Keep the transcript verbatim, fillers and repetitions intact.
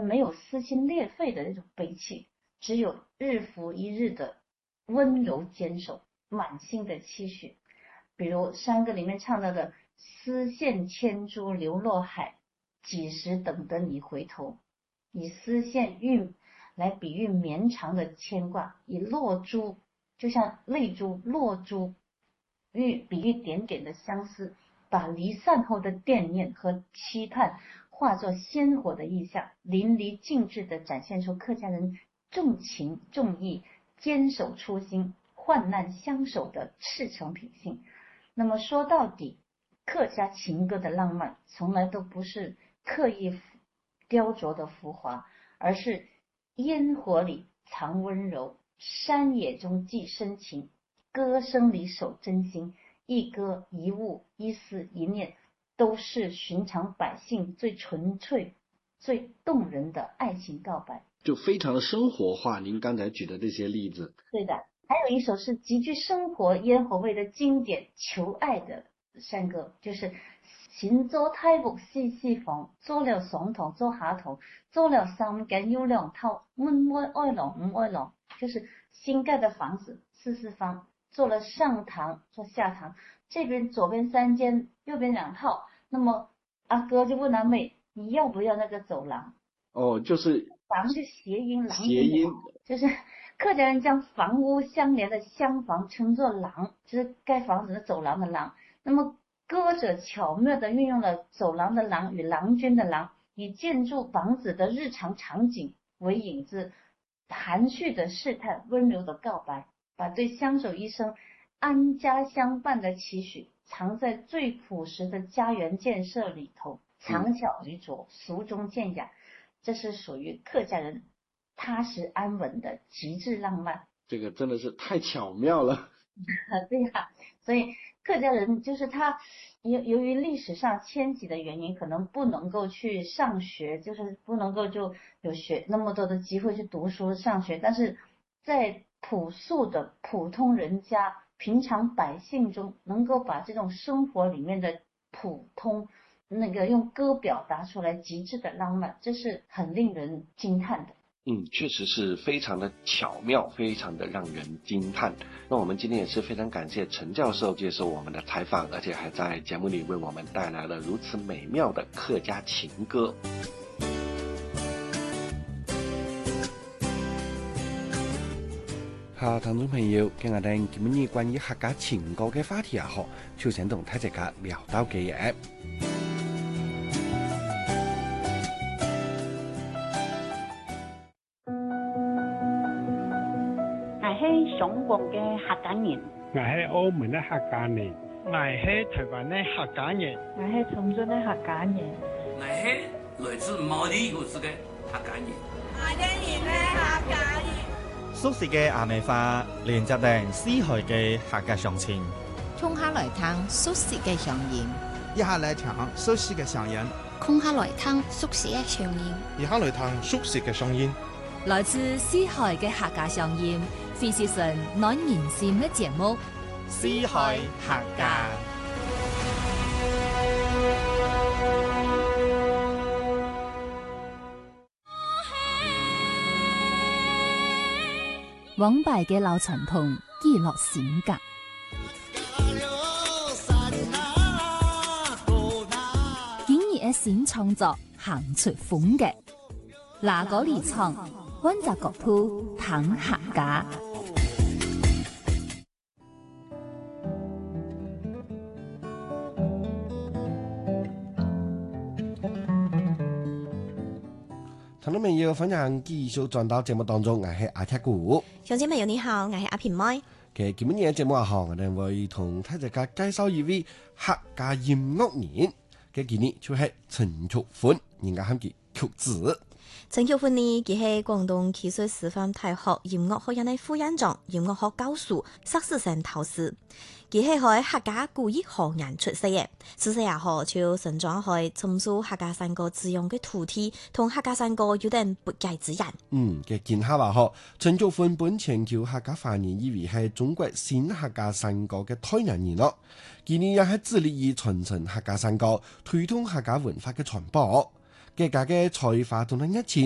没有撕心裂肺的那种悲戚，只有日复一日的温柔坚守，满心的期许。比如山歌里面唱到的丝线牵珠流落海，几时等得你回头，以丝线韵来比喻绵长的牵挂，以落珠就像泪珠落珠喻比喻点点的相思，把离散后的惦念和期盼化作鲜活的意象，淋漓尽致地展现出客家人重情重义、坚守初心、患难相守的赤诚品性。那么说到底，客家情歌的浪漫从来都不是刻意雕琢的浮华，而是烟火里藏温柔，山野中寄深情，歌声里守真心，一歌一物一思一念，都是寻常百姓最纯粹最动人的爱情告白， 就非常的生活化。您刚才举的这些例子， 对的。还有一首是极具生活烟火味的经典求爱的山歌，就是行咗太木四四房，租了上堂租下堂，租了三間要兩套，門愛愛郎唔愛郎，就是新蓋的房子四四方，做了上堂做下堂，这边左边三间右边两套，那么阿哥就问阿妹，你要不要那个走廊？ 哦，就是房是谐音，廊谐音， 就是客家人将房屋相连的厢房称作廊，就是盖房子的走廊的廊。那么歌者巧妙地运用了走廊的廊与郎君的廊，以建筑房子的日常场景为引子，含蓄的试探，温柔的告白，把对相守一生安家相伴的期许藏在最朴实的家园建设里头，藏巧于拙，俗中见雅，这是属于客家人踏实安稳的极致浪漫。 这个真的是太巧妙了。 对呀、啊，所以客家人就是他由由于历史上迁徙的原因，可能不能够去上学，就是不能够就有学那么多的机会去读书上学，但是在朴素的普通人家平常百姓中，能够把这种生活里面的普通那个用歌表达出来极致的浪漫，这是很令人惊叹的。 嗯，确实是非常的巧妙，非常的让人惊叹。那我们今天也是非常感谢陈教授接受我们的采访，而且还在节目里为我们带来了如此美妙的客家情歌。 好，聽眾朋友，今日哋今日關於客家情歌嘅話題啊，嗬，就想同大家聊到嘅嘢。 我係香港嘅客家人， 我係澳門嘅客家人，我係台灣嘅客家人， 我係深圳嘅客家人， 我係來自毛地古市嘅客家人， 我哋係客家人。 熟悉嘅阿美花，連接定思海嘅客家鄉親。 衝下來聽熟悉嘅聲音， 一下來聽熟悉嘅聲音， 空下來聽熟悉嘅聲音， 一下來聽熟悉嘅聲音。 來自思海嘅客家聲音，非是純暖人心嘅節目。 思海客家。 往敗嘅老傳統，記錄性格。今日嘅新創作，行出風格。哪個離創，溫習國鋪談客家。 聽眾朋友，歡迎繼續轉到節目當中，我係阿鐵姑。 鄉親朋友你好，我係阿平妹。 嘅今日嘅節目啊，我哋會同大家介紹一位客家音樂人嘅，今日就係陳玉歡，人家喊佢曲子。 陳玉歡呢，佢係廣東汽水師範大學音樂學院嘅副院長、音樂學教授、碩士生導師。佢係喺客家古語學院出世嘅，自細也好就成長喺從事客家山歌滋養嘅土地，同客家山歌有點不解之緣。 嗯，嘅見下話嗬，陳玉歡本全球客家發言以為係中國新客家山歌嘅代言人咯。今年也係致力於傳承客家山歌，推動客家文化嘅傳播。嘅家嘅才華同埋一切。